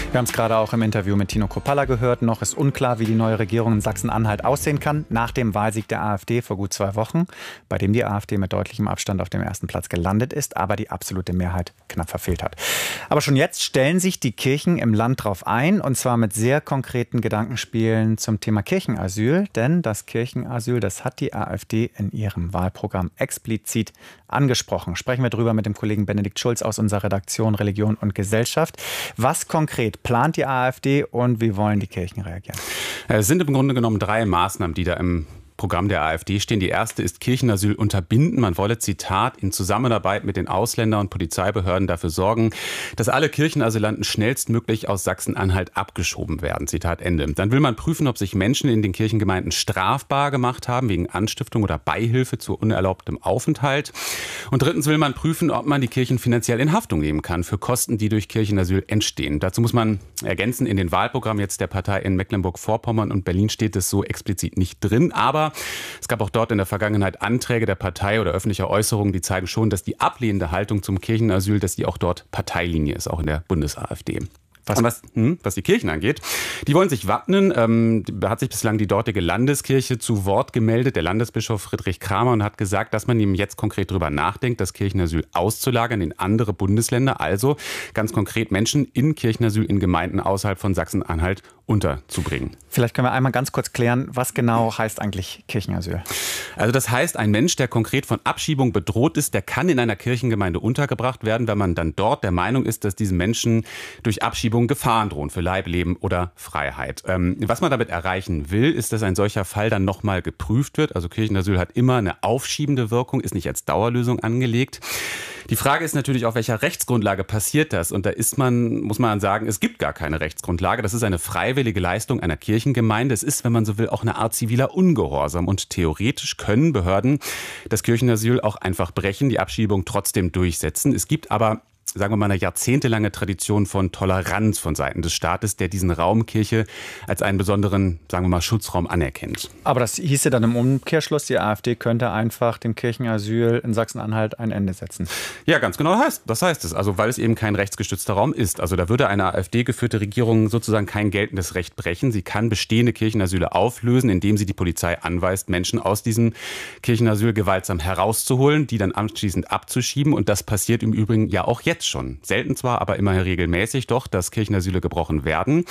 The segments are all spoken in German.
Wir haben es gerade auch im Interview mit Tino Kruppalla gehört. Noch ist unklar, wie die neue Regierung in Sachsen-Anhalt aussehen kann, nach dem Wahlsieg der AfD vor gut 2 Wochen, bei dem die AfD mit deutlichem Abstand auf dem ersten Platz gelandet ist, aber die absolute Mehrheit knapp verfehlt hat. Aber schon jetzt stellen sich die Kirchen im Land drauf ein, und zwar mit sehr konkreten Gedankenspielen zum Thema Kirchenasyl. Denn das Kirchenasyl, das hat die AfD in ihrem Wahlprogramm explizit angesprochen. Sprechen wir drüber mit dem Kollegen Benedikt Schulz aus unserer Redaktion Religion und Gesellschaft. Was konkret plant die AfD und wie wollen die Kirchen reagieren? Es sind im Grunde genommen 3 Maßnahmen, die da im Programm der AfD stehen. Die erste ist Kirchenasyl unterbinden. Man wolle, Zitat, in Zusammenarbeit mit den Ausländer- und Polizeibehörden dafür sorgen, dass alle Kirchenasylanten schnellstmöglich aus Sachsen-Anhalt abgeschoben werden. Zitat Ende. Dann will man prüfen, ob sich Menschen in den Kirchengemeinden strafbar gemacht haben wegen Anstiftung oder Beihilfe zu unerlaubtem Aufenthalt. Und drittens will man prüfen, ob man die Kirchen finanziell in Haftung nehmen kann für Kosten, die durch Kirchenasyl entstehen. Dazu muss man ergänzen, in den Wahlprogrammen jetzt der Partei in Mecklenburg-Vorpommern und Berlin steht es so explizit nicht drin. Aber es gab auch dort in der Vergangenheit Anträge der Partei oder öffentliche Äußerungen, die zeigen schon, dass die ablehnende Haltung zum Kirchenasyl, dass die auch dort Parteilinie ist, auch in der Bundes-AfD. Was die Kirchen angeht, die wollen sich wappnen. Da hat sich bislang die dortige Landeskirche zu Wort gemeldet, der Landesbischof Friedrich Kramer, und hat gesagt, dass man ihm jetzt konkret darüber nachdenkt, das Kirchenasyl auszulagern in andere Bundesländer, also ganz konkret Menschen in Kirchenasyl in Gemeinden außerhalb von Sachsen-Anhalt unterzubringen. Vielleicht können wir einmal ganz kurz klären, was genau heißt eigentlich Kirchenasyl? Also das heißt, ein Mensch, der konkret von Abschiebung bedroht ist, der kann in einer Kirchengemeinde untergebracht werden, wenn man dann dort der Meinung ist, dass diesen Menschen durch Abschiebung Gefahren drohen für Leib, Leben oder Freiheit. Was man damit erreichen will, ist, dass ein solcher Fall dann nochmal geprüft wird. Also Kirchenasyl hat immer eine aufschiebende Wirkung, ist nicht als Dauerlösung angelegt. Die Frage ist natürlich, auf welcher Rechtsgrundlage passiert das? Und da muss man sagen, es gibt gar keine Rechtsgrundlage. Das ist eine freiwillige Leistung einer Kirchengemeinde. Es ist, wenn man so will, auch eine Art ziviler Ungehorsam. Und theoretisch können Behörden das Kirchenasyl auch einfach brechen, die Abschiebung trotzdem durchsetzen. Es gibt aber, sagen wir mal, eine jahrzehntelange Tradition von Toleranz von Seiten des Staates, der diesen Raum Kirche als einen besonderen, sagen wir mal, Schutzraum anerkennt. Aber das hieße dann im Umkehrschluss, die AfD könnte einfach dem Kirchenasyl in Sachsen-Anhalt ein Ende setzen. Ja, ganz genau, das heißt es. Also weil es eben kein rechtsgestützter Raum ist. Also da würde eine AfD-geführte Regierung sozusagen kein geltendes Recht brechen. Sie kann bestehende Kirchenasyle auflösen, indem sie die Polizei anweist, Menschen aus diesem Kirchenasyl gewaltsam herauszuholen, die dann anschließend abzuschieben. Und das passiert im Übrigen ja auch jetzt schon. Selten zwar, aber immerhin regelmäßig doch, dass Kirchenasyle gebrochen werden.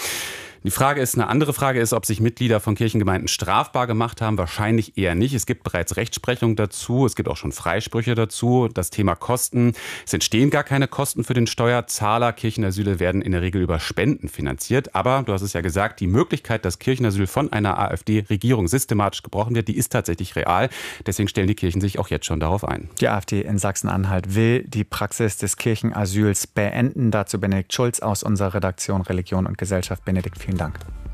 Eine andere Frage ist, ob sich Mitglieder von Kirchengemeinden strafbar gemacht haben. Wahrscheinlich eher nicht. Es gibt bereits Rechtsprechung dazu. Es gibt auch schon Freisprüche dazu. Das Thema Kosten. Es entstehen gar keine Kosten für den Steuerzahler. Kirchenasyle werden in der Regel über Spenden finanziert. Aber, du hast es ja gesagt, die Möglichkeit, dass Kirchenasyl von einer AfD-Regierung systematisch gebrochen wird, die ist tatsächlich real. Deswegen stellen die Kirchen sich auch jetzt schon darauf ein. Die AfD in Sachsen-Anhalt will die Praxis des Kirchenasyls beenden. Dazu Benedikt Schulz aus unserer Redaktion Religion und Gesellschaft. Benedikt, vielen Dank.